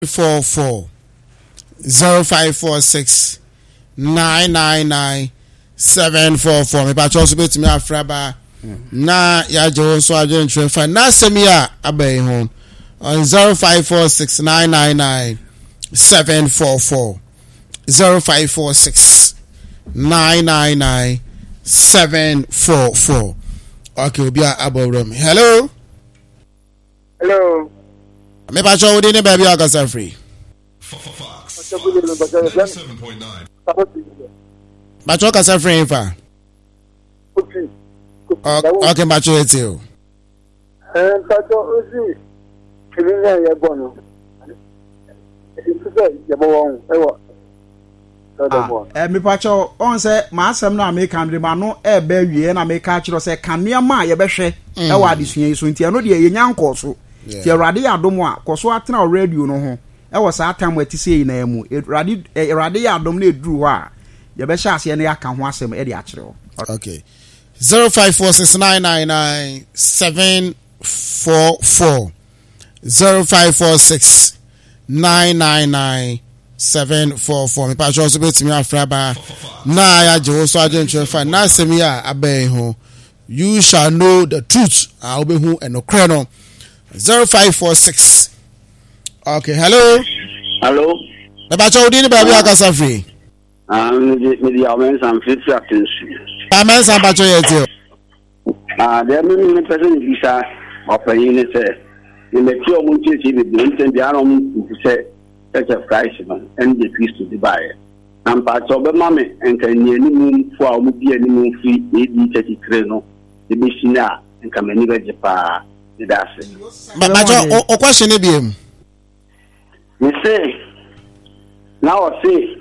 44 0546 999 744. Me patch also bet me afraba na ya jo so ajo ntwe fa na semi a abai ho on 0546 999 744 0546 999 744. Okay, obi abawram. Hello. Me patch all dey baby agasa free. Fox 7.9. Bacho kasa free fa. Okay, bacho etio. Bacho ozi. Kirinya ya bono. Ntse ya bawon ewo. Me pacho on say ma asem na me kan de ma no e ba wie na me ka kiro say kanea ma ye behwe e wa adesua yi so ntia no de ye nyanko so ti Awurade ya dom a koso atena radio no ho e wo sa atam atise yi na mu Awurade ya dom na eduru ho a ye be sha ase na ya ka ho asem e de a kire ho. Okay, 0546997744 0546 999 744. Me pa also bet me afraba na ya je so ajo ntwe fa na semi a abai ho. You shall know the truth. I will be who and no crono. 0546. Okay, hello. Me pa cho udi ni baby akasa free. Me di amen sam fit captain. Amen sam pa cho yetio. There me person visa open ni say. In the pure munchi si bi nten bi anom say Church of Christ and the Christ to the buyer. And part of the mommy and can near any for our be any moon free, maybe 30 creno, the missioner, and come anywhere Japan. That's it. But o question him. Me say, now I say,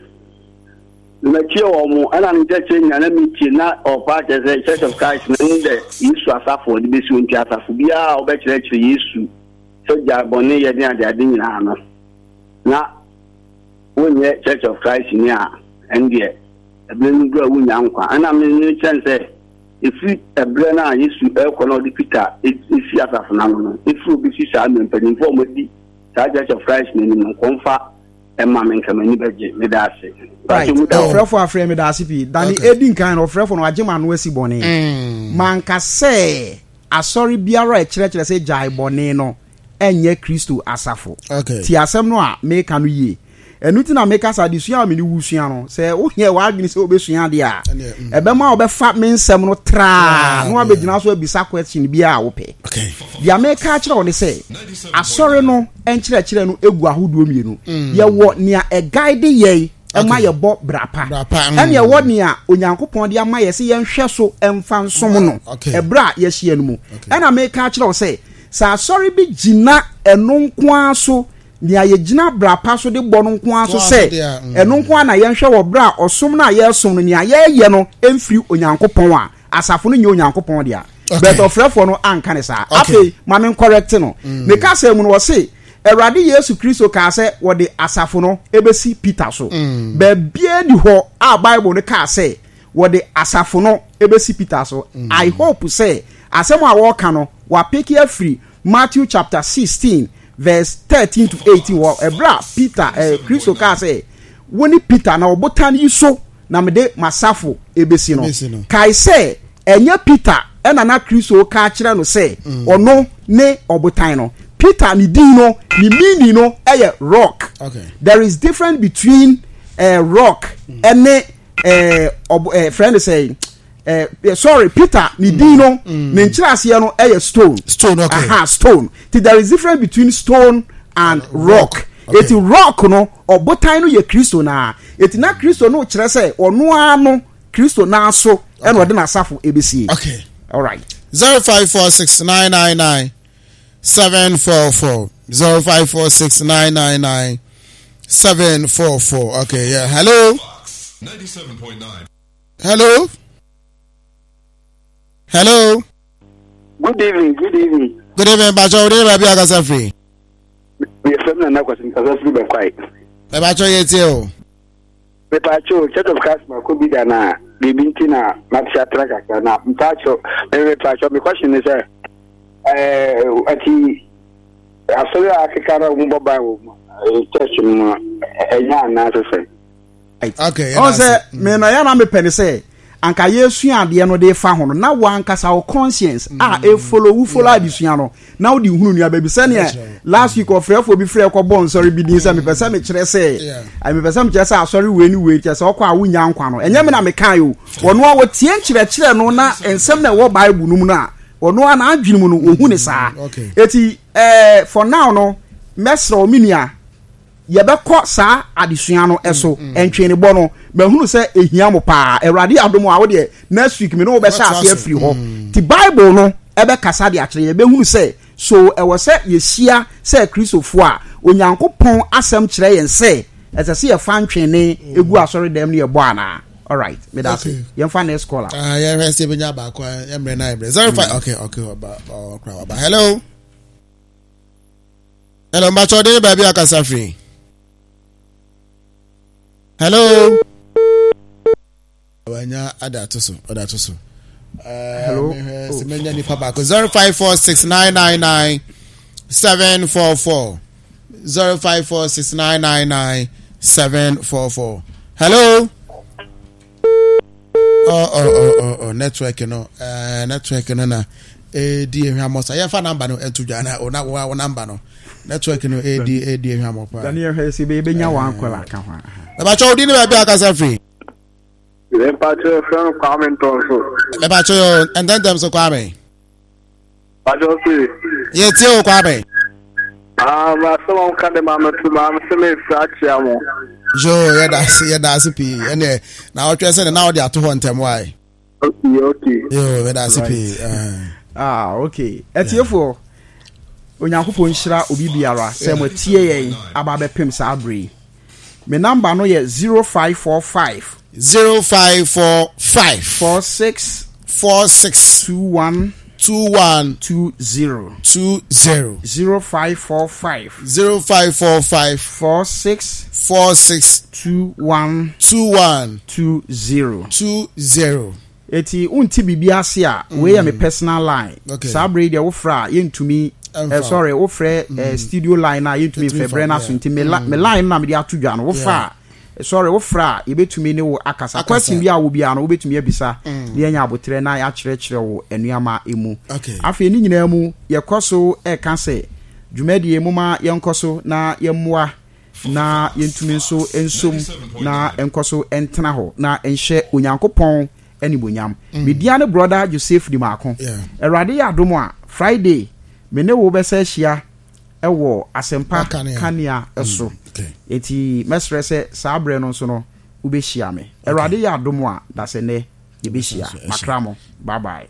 the material and I'm touching an enemy or part as a Church of Christ and the issue as for the mission theatre for be our better issue. So, Jabonne, and the Adina. Na when ye Church of Christ near and ye a blending girl win yankwa and I mean chance if we a brenna is to the Peter it's as a phenomenon if you be Simon but inform with the Church of Christ meaning comfort and mamma come any budget me that say right for frame me that CP Danny Edin kind of friend for no ajeman we si bone man ka say asori biara e kire say jai bone no enye Kristo asafo. Okay. Ti asem no a me ka no ye. Enu ti na me ka sa disua me ni wusua no. Se wo hie wa adwene se obesua de a. Ebe ma obefa me nsem no tra. No abegina so abisa question bia a wo pe. Okay. Dia me ka kire wo ne se asore no enkire no egu ahodo mienu. Ye wo nia e guide ye ema ye bo brapa. Ene ye wo nia onyankopon de ama ye se ye nhwe so emfa nsom no. E bra ye hie no mu. Ena me ka kire wo se sa sorry bi gina eno nko aso ni aye gina brapa so de bɔ no nko aso se eno nko na ye nhwɛ wɔ bra osom na ye som no ni aye ye no emfiri onyankopɔn a asafo no nye onyankopɔn dia but ofrefo no anka ne sa afei ma me correct no me ka se mu no wɔ se Awurade Yesu Kristo ka se wɔ de asafo no ebesi Peter so be bie ni hɔ a Bible no ka se wɔ de asafo no ebesi Peter so I hope say asem a wo ka no wa pick here free Matthew chapter 16 verse 13 to 18 wa ebra Peter Kristo ka say woni Peter na obotan yi so na me de masafo ebesi no kai say enye Peter ena na Kristo ka kire no say ono ne obotan no Peter ni din no ni meaning no eye rock. Okay. There is difference between rock and friend say sorry Peter ni dino ne nchirase no stone okay. Stone. There is difference between stone and rock. Okay. Eti rock no obotan no ye Kristo na eti na Kristo no kire say ono ano Kristo na so e no de na safo ebesi. Okay, all right. 0546999744 0546999744. Okay, yeah. Hello. Fox 97.9. Hello. Hello. Good evening. Good evening, Bacho. Good evening, Baby Agasa Free. We are from the question because we be quiet. Bacho yetio. Bacho Church of Christ ma ko bi da na bibinti na matsha track na Bacho. Bacho my question is ati asori akekara umbo ba wo church mu enya na sefe. Okay. O say me na ya na me pene say anka yesua ade no de fa ho no na wa anka sa conscience e follow adesua no na wo di hunu nua ba bi se ne last week of frefo bi frɛ ko bon sorry bi din say me pese me kire say I me pese me kire say sorry we ni we kire say okwa wo nya nkwa no enye me na me kan yo wono a wo tie nkire no na ensem na wo bible no mu na wono a na adwene mu no ohu ne saa eti for now no mesra ominia yebekọ saa adesua no eso entwene bọ no mahunu se ehia mo pa Awurade adom a wo de next week me no be sha ase afiri ho ti bible no ebe kasa de akere yebehunu se so ewo se yehia se kristofo a onyankopon asem kire yen se etese ye fa ntwene egu asori dem ne ye bọ ana. All right, me that's it. You find next caller. Yeah, we see benya ba kwa emre na emre 05. Okay, about hello mbacho de baby akasa free. Hello. Wanya adatoso. Hello. Simenya ni papa 0546999744. 0546999744. Hello. Oh, network no. Network no na. Di ehwamosa. Ya fa number no entuja na o number no. Network no di ehwamopa. Daniel Hesi be nya wan kwala ka ho. Eba cho di ne ba bia kasa free. Le patro from comment also. Eba cho and then them so kwame. Patro si. Ye tie o kwame. Ma so kan de mama tu ma se me frachi amo. Jo ya da pi ene na o twese na o de ato ho ntem why. Okay. Yo ya da pi. Okay. Etiefo onyankopon hira obi biara se mo tie yen aba be pem sa abre. Me number no ye 0545 46 21 20 0545 46 21 20 eti unti bibia ase a we ya me personal line sabre dia wo fra yentumi sorry wo fra studio line na yentumi fe brena so nti me line na me dia to dwa no wo fa sorry wo fra yebetumi ne wo akasa question bia wo bia no wo betumi abisa ne anya abotre na ya kyerɛkyerɛ wo anuama emu afi ni nyina mu yekoso e ka se dwumadi emu ma yenkoso na yemmoa na yentumi nso ensom na enkoso entena ho na enhye onyankopɔn anybonyam media ne brother Joseph di Maako Awurade ya adom a Friday me ne wo besa hia ewo asempa kania eso eti mesre se sabre no so no ubehia me Awurade ya adom a da se ne ye behia makramo bye bye.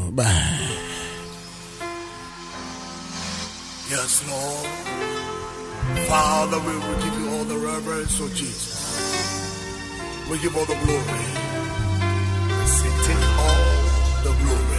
Yes, Lord. Father, we will give you all the reverence, oh Jesus. We give all the glory. We say, take all the glory.